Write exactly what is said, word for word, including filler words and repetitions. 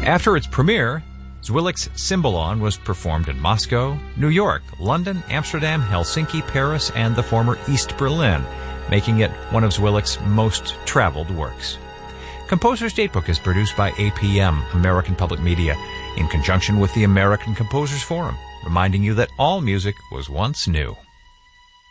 After its premiere, Zwilic's Cymbalon was performed in Moscow, New York, London, Amsterdam, Helsinki, Paris, and the former East Berlin, making it one of Zwilic's most traveled works. Composer's Datebook is produced by A P M, American Public Media, in conjunction with the American Composers Forum, reminding you that all music was once new.